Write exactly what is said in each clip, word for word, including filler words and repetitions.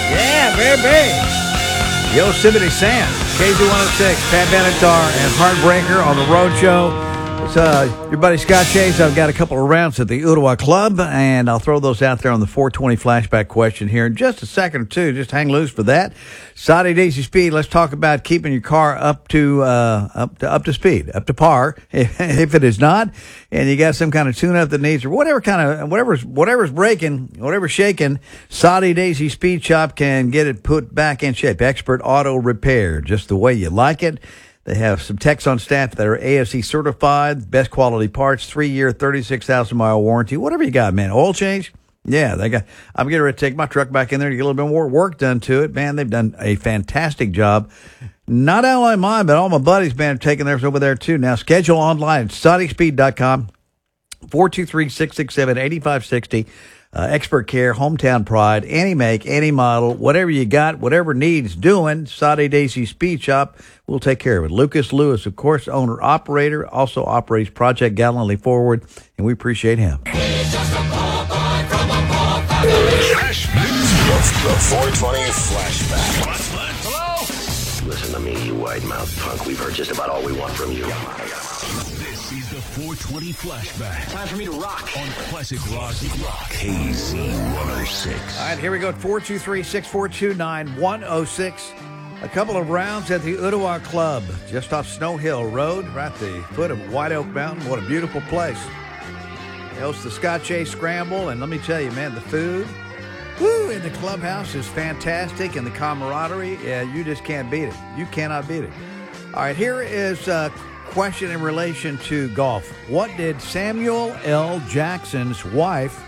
Yeah, baby. Yosemite Sam, K Z one oh six, Pat Benatar, and Heartbreaker on the Road Show. It's uh, your buddy Scott Chase. I've got a couple of rounds at the Ottawa Club, and I'll throw those out there on the four twenty flashback question here in just a second or two. Just hang loose for that. Saudi Daisy Speed. Let's talk about keeping your car up to uh, up to up to speed, up to par. If, if it is not, and you got some kind of tune-up that needs, or whatever kind of whatever's whatever's breaking, whatever's shaking, Saudi Daisy Speed Shop can get it put back in shape. Expert auto repair, just the way you like it. They have some techs on staff that are A S E certified, best quality parts, three-year, thirty-six thousand mile warranty, whatever you got, man. Oil change? Yeah, they got. I'm getting ready to take my truck back in there to get a little bit more work done to it. Man, they've done a fantastic job. Not only mine, but all my buddies, man, have taken theirs over there, too. Now, schedule online at saudi speed dot com, four two three, six six seven, eight five six zero. Uh, expert care, hometown pride, any make, any model, whatever you got, whatever needs doing, Saudi Daisy Speed Shop will take care of it. Lucas Lewis, of course, owner, operator, also operates Project Gallantly Forward, and we appreciate him. He's just a Popeye from a Popeye. The four twenty flashback. Hello? Listen to me, you wide-mouthed punk. We've heard just about all we want from you. This is the four twenty flashback. Time for me to rock. On Classic Rock. K Z one oh six. All right, here we go. four two three, six four two, nine one oh six. A couple of rounds at the Ottawa Club, just off Snow Hill Road, right at the foot of White Oak Mountain. What a beautiful place. They host the Scott Chase Scramble, and let me tell you, man, the food, woo, in the clubhouse is fantastic, and the camaraderie, yeah, you just can't beat it. You cannot beat it. All right, here is a question in relation to golf. What did Samuel L. Jackson's wife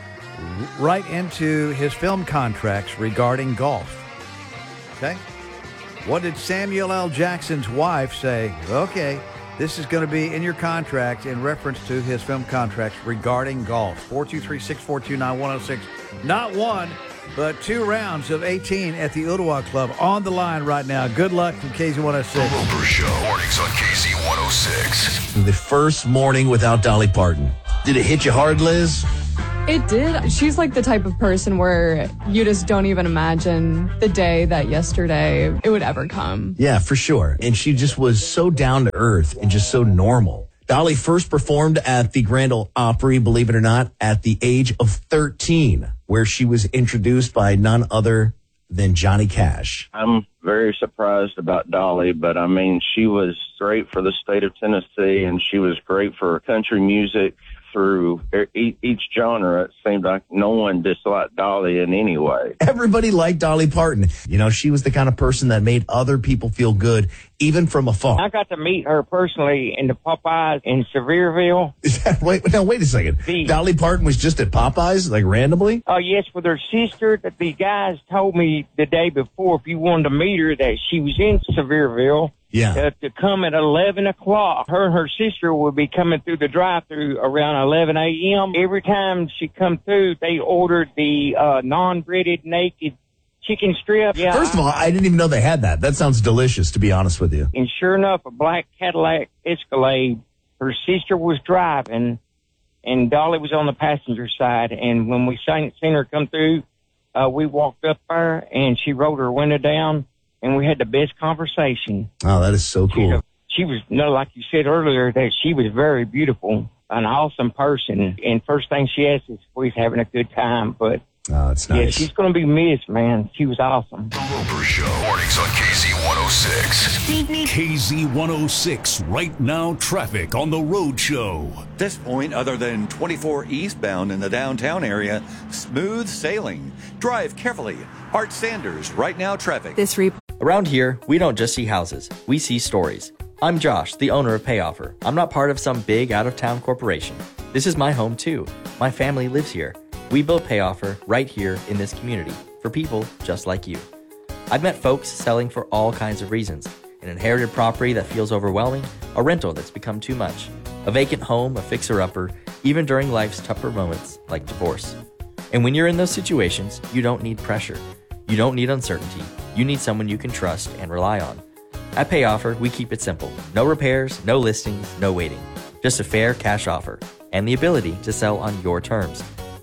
write into his film contracts regarding golf? Okay? What did Samuel L. Jackson's wife say? Okay, this is going to be in your contract in reference to his film contracts regarding golf. four two three, six four two, nine one oh six. Not one, but two rounds of eighteen at the Ottawa Club on the line right now. Good luck from K Z one oh six. The Roper Show. Mornings on K Z one oh six. The first morning without Dolly Parton. Did it hit you hard, Liz? It did. She's like the type of person where you just don't even imagine the day that yesterday it would ever come. Yeah, for sure. And she just was so down to earth and just so normal. Dolly first performed at the Grand Ole Opry, believe it or not, at the age of thirteen, where she was introduced by none other than Johnny Cash. I'm very surprised about Dolly, but I mean, she was great for the state of Tennessee, and she was great for country music. Through each genre, it seemed like no one disliked Dolly in any way. Everybody liked Dolly Parton. You know, she was the kind of person that made other people feel good, even from afar. I got to meet her personally in the Popeyes in Sevierville. Is that, wait, no, wait a second. The, Dolly Parton was just at Popeyes, like randomly? Oh, uh, yes, with her sister. That the guys told me the day before, if you wanted to meet her, that she was in Sevierville. Yeah. Uh, to come at eleven o'clock. Her and her sister would be coming through the drive-thru around eleven a.m. Every time she come through, they ordered the uh, non-breaded naked chicken strip. Yeah. First of all, I didn't even know they had that. That sounds delicious, to be honest with you. And sure enough, a black Cadillac Escalade. Her sister was driving, and Dolly was on the passenger side. And when we seen, seen her come through, uh, we walked up there, and she rolled her window down. And we had the best conversation. Oh, that is so cool. She was, no, like you said earlier, that she was very beautiful, an awesome person. And first thing she asked is if we was having a good time. But oh, it's nice. Yeah, she's going to be missed, man. She was awesome. The Roper Show. Mornings on K Z one oh six. K Z one oh six. Right now, traffic on the Road Show. At this point, other than twenty-four eastbound in the downtown area, smooth sailing. Drive carefully. Art Sanders, Right Now Traffic. This re- Around here, we don't just see houses, we see stories. I'm Josh, the owner of PayOffer. I'm not part of some big out-of-town corporation. This is my home too. My family lives here. We built PayOffer right here in this community for people just like you. I've met folks selling for all kinds of reasons. An inherited property that feels overwhelming, a rental that's become too much, a vacant home, a fixer-upper, even during life's tougher moments like divorce. And when you're in those situations, you don't need pressure. You don't need uncertainty. You need someone you can trust and rely on. At PayOffer, we keep it simple. No repairs, no listings, no waiting. Just a fair cash offer and the ability to sell on your terms.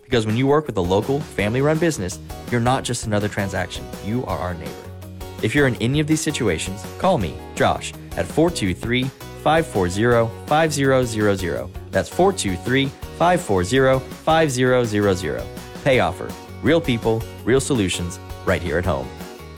Because when you work with a local, family-run business, you're not just another transaction. You are our neighbor. If you're in any of these situations, call me, Josh, at four two three, five four zero, five zero zero zero. That's four two three, five four zero, five zero zero zero. Pay Offer. Real people, real solutions, right here at home.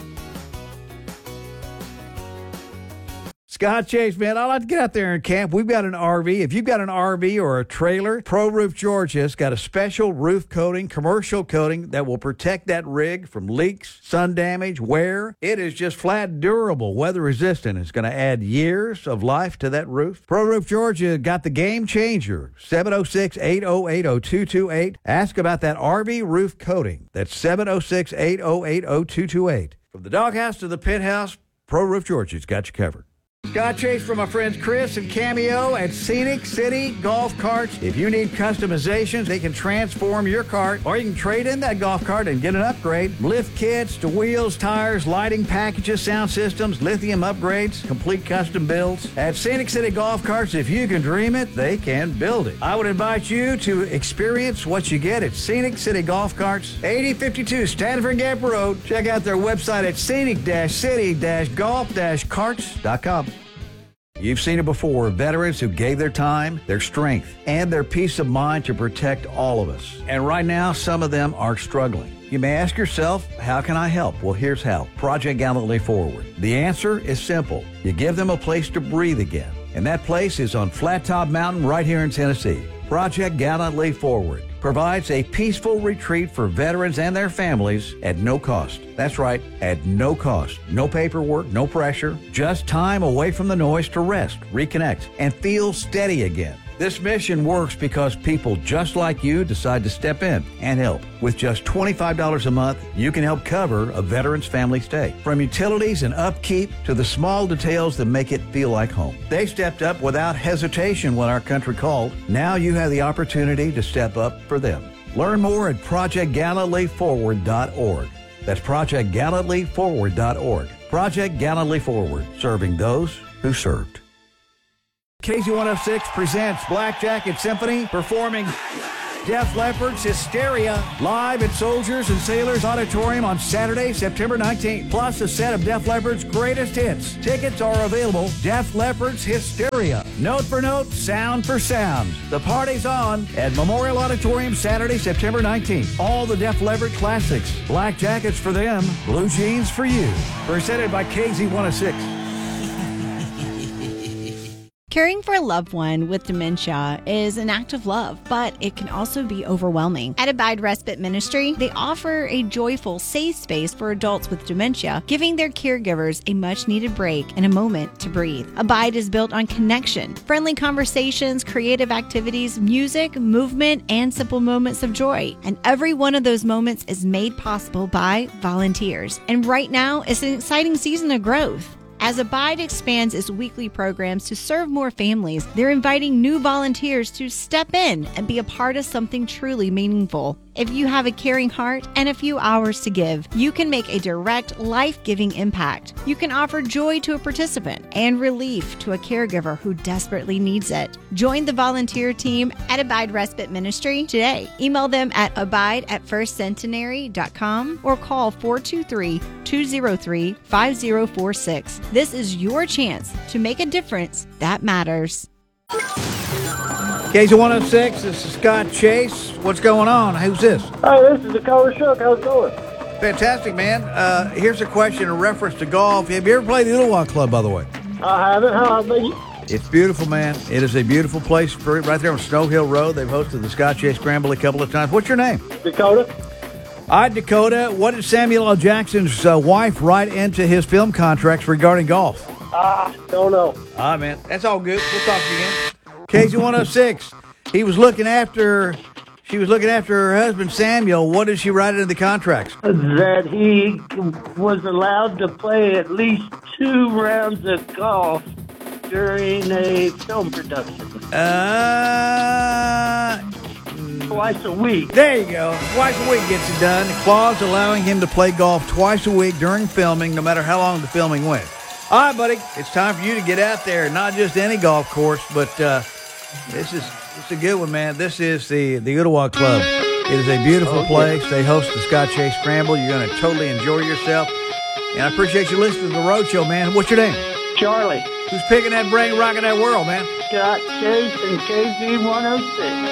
Scott Chase, man, I like to get out there and camp. We've got an R V. If you've got an R V or a trailer, Pro Roof Georgia's got a special roof coating, commercial coating that will protect that rig from leaks, sun damage, wear. It is just flat durable, weather resistant. It's going to add years of life to that roof. Pro Roof Georgia got the game changer. seven oh six, eight oh eight, oh two two eight. Ask about that R V roof coating. That's seven oh six, eight oh eight, oh two two eight. From the doghouse to the pit house, Pro Roof Georgia's got you covered. Scott Chase from my friends Chris and Cameo at Scenic City Golf Carts. If you need customizations, they can transform your cart, or you can trade in that golf cart and get an upgrade. Lift kits to wheels, tires, lighting packages, sound systems, lithium upgrades, complete custom builds. At Scenic City Golf Carts, if you can dream it, they can build it. I would invite you to experience what you get at Scenic City Golf Carts, eighty fifty-two Stanford Gap Road. Check out their website at scenic city golf carts dot com. You've seen it before, veterans who gave their time, their strength, and their peace of mind to protect all of us. And right now, some of them are struggling. You may ask yourself, how can I help? Well, here's how. Project Gallantly Forward. The answer is simple. You give them a place to breathe again. And that place is on Flat Top Mountain right here in Tennessee. Project Gallantly Forward provides a peaceful retreat for veterans and their families at no cost. That's right, at no cost. No paperwork, no pressure, just time away from the noise to rest, reconnect, and feel steady again. This mission works because people just like you decide to step in and help. With just twenty-five dollars a month, you can help cover a veteran's family stay. From utilities and upkeep to the small details that make it feel like home. They stepped up without hesitation when our country called. Now you have the opportunity to step up for them. Learn more at project gallantly forward dot org. That's project gallantly forward dot org. Project Gallantly Forward, serving those who served. K Z one oh six presents Black Jacket Symphony performing Def Leppard's Hysteria live at Soldiers and Sailors Auditorium on Saturday, September nineteenth. Plus a set of Def Leppard's greatest hits. Tickets are available. Def Leppard's Hysteria. Note for note, sound for sound. The party's on at Memorial Auditorium Saturday, September nineteenth. All the Def Leppard classics. Black jackets for them, blue jeans for you. Presented by K Z one oh six. Caring for a loved one with dementia is an act of love, but it can also be overwhelming. At Abide Respite Ministry, they offer a joyful, safe space for adults with dementia, giving their caregivers a much-needed break and a moment to breathe. Abide is built on connection, friendly conversations, creative activities, music, movement, and simple moments of joy. And every one of those moments is made possible by volunteers. And right now, it's an exciting season of growth. As Abide expands its weekly programs to serve more families, they're inviting new volunteers to step in and be a part of something truly meaningful. If you have a caring heart and a few hours to give, you can make a direct, life-giving impact. You can offer joy to a participant and relief to a caregiver who desperately needs it. Join the volunteer team at Abide Respite Ministry today. Email them at abide at first centenary dot com or call four two three, two oh three, five oh four six. This is your chance to make a difference that matters. K Z one oh six, this is Scott Chase. What's going on? Who's this? Hi, this is Dakota Shook. How's it going? Fantastic, man. Uh, here's a question in reference to golf. Have you ever played the Ooltewah Club, by the way? I haven't. How about you? It's beautiful, man. It is a beautiful place for, right there on Snow Hill Road. They've hosted the Scott Chase Scramble a couple of times. What's your name? Dakota. All right, Dakota. What did Samuel L. Jackson's uh, wife write into his film contracts regarding golf? Ah, don't know. Ah, man. That's all good. We'll talk to you again. K Z one oh six. He was looking after, she was looking after her husband, Samuel. What did she write into the contracts? That he was allowed to play at least two rounds of golf during a film production. Uh, twice a week. There you go. Twice a week gets it done. The clause allowing him to play golf twice a week during filming, no matter how long the filming went. All right, buddy. It's time for you to get out there. Not just any golf course, but uh, this is it's a good one, man. This is the, the Ooltewah Club. It is a beautiful Okay. place. They host the Scott Chase Scramble. You're going to totally enjoy yourself. And I appreciate you listening to the Road Show, man. What's your name? Charlie. Who's picking that brain, rocking that world, man? Scott Chase and K Z one oh six.